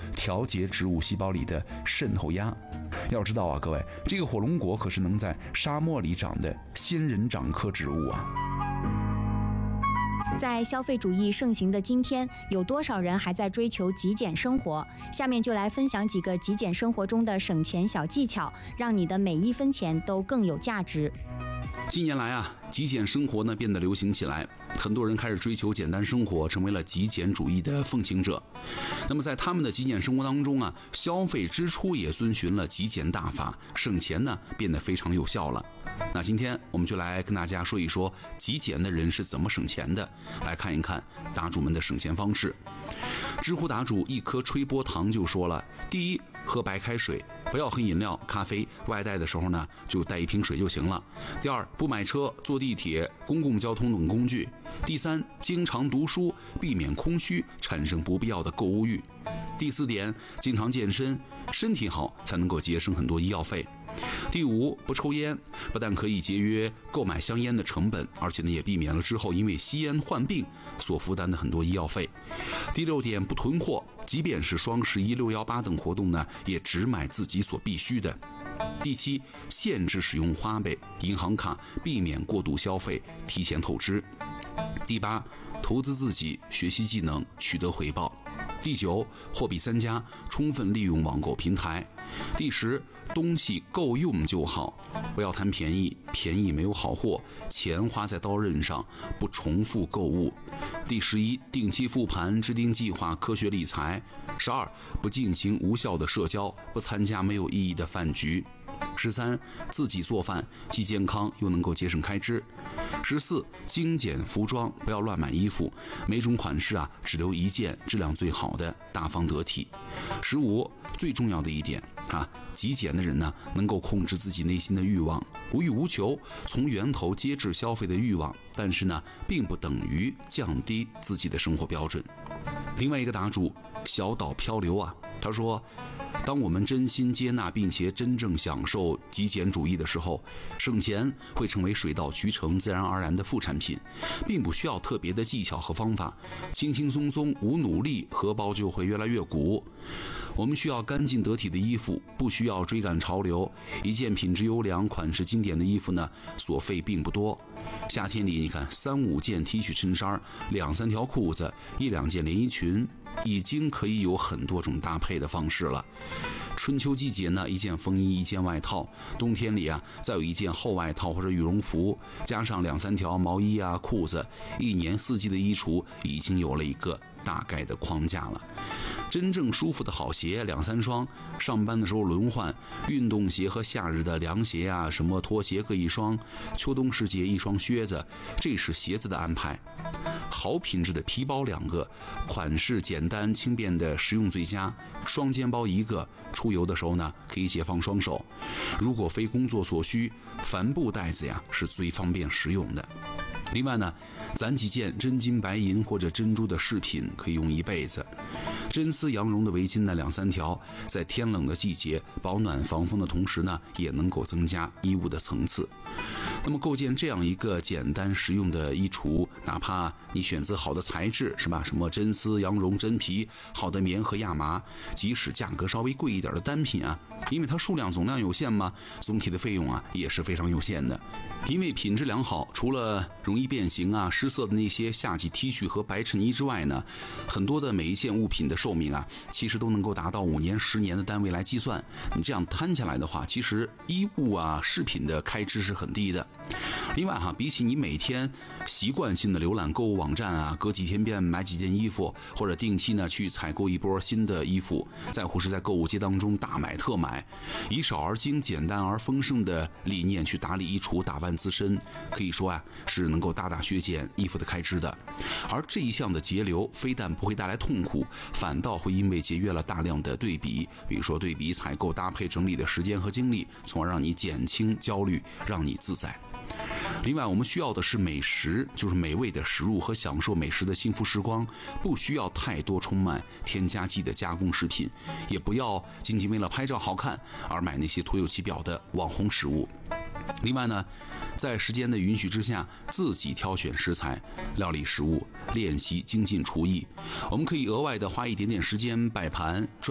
调节植物细胞里的渗透压。要知道啊，各位，这个火龙果可是能在沙漠里长的仙人掌科植物啊。 在消费主义盛行的今天，有多少人还在追求极简生活？下面就来分享几个极简生活中的省钱小技巧，让你的每一分钱都更有价值。 近年来啊，极简生活呢变得流行起来，很多人开始追求简单生活，成为了极简主义的奉行者。那么在他们的极简生活当中啊，消费支出也遵循了极简大法，省钱呢变得非常有效了。那今天我们就来跟大家说一说极简的人是怎么省钱的，来看一看答主们的省钱方式。知乎答主一颗吹波糖就说了：第一，喝白开水，不要喝饮料、咖啡，外带的时候呢就带一瓶水就行了。第二，不买车、坐地铁、公共交通等工具。第三，经常读书，避免空虚，产生不必要的购物欲。第四点，经常健身，身体好才能够节省很多医药费。第五，不抽烟，不但可以节约购买香烟的成本，而且呢也避免了之后因为吸烟患病所负担的很多医药费。第六点，不囤货，即便是双11、618等活动呢，也只买自己所必须的。第七，限制使用花呗、银行卡，避免过度消费，提前透支。第八，投资自己，学习技能，取得回报。第九，货比三家，充分利用网购平台。第十，东西够用就好，不要贪便宜，便宜没有好货，钱花在刀刃上，不重复购物。第11，定期复盘，制定计划，科学理财。12，不进行无效的社交，不参加没有意义的饭局。13，自己做饭，既健康又能够节省开支。14，精简服装，不要乱买衣服，每种款式啊只留一件，质量最好的，大方得体。15，最重要的一点啊，极简的人呢能够控制自己内心的欲望，无欲无求，从源头节制消费的欲望，但是呢并不等于降低自己的生活标准。另外一个答主小岛漂流啊，他说，当我们真心接纳并且真正享受极简主义的时候，省钱会成为水到渠成、自然而然的副产品，并不需要特别的技巧和方法，轻轻松松无努力，荷包就会越来越鼓。我们需要干净得体的衣服，不需要追赶潮流。一件品质优良、款式经典的衣服呢，所费并不多。夏天里你看，3、5件 T 恤衬衫，2、3条裤子，1、2件连衣裙，已经可以有很多种搭配的方式了。春秋季节呢，一件风衣，1件外套；冬天里啊，再有1件厚外套或者羽绒服，加上2、3条毛衣啊、裤子，一年四季的衣橱已经有了一个大概的框架了。真正舒服的好鞋2、3双，上班的时候轮换，运动鞋和夏日的凉鞋啊，什么拖鞋各1双，秋冬时节1双靴子，这是鞋子的安排。好品质的皮包2个，款式简单轻便的实用最佳，双肩包1个，出游的时候呢可以解放双手。如果非工作所需，帆布袋子呀是最方便实用的。另外呢，攒几件真金白银或者珍珠的饰品可以用一辈子。真丝羊绒的围巾呢2、3条，在天冷的季节保暖防风的同时呢，也能够增加衣物的层次。那么构建这样一个简单实用的衣橱，哪怕你选择好的材质，是吧？什么真丝、羊绒、真皮，好的棉和亚麻，即使价格稍微贵一点的单品啊，因为它数量总量有限嘛，总体的费用啊也是非常有限的。因为品质良好，除了容易变形啊、失色的那些夏季 T 恤和白衬衣之外呢，很多的每一件物品的寿命啊，其实都能够达到5年、10年的单位来计算。你这样摊下来的话，其实衣物啊、饰品的开支是很低的。另外比起你每天习惯性的浏览购物网站啊，隔几天便买几件衣服，或者定期呢去采购一波新的衣服，再或是在购物节当中大买特买，以少而精、简单而丰盛的理念去打理衣橱、打扮自身，可以说是能够大大削减衣服的开支的。而这一项的节流非但不会带来痛苦，反倒会因为节约了大量的对比，比如说对比采购、搭配、整理的时间和精力，从而让你减轻焦虑，让你自在。另外，我们需要的是美食，就是美味的食物和享受美食的幸福时光，不需要太多充满添加剂的加工食品，也不要仅仅为了拍照好看而买那些徒有其表的网红食物。另外呢，在时间的允许之下，自己挑选食材，料理食物，练习精进厨艺。我们可以额外的花一点点时间摆盘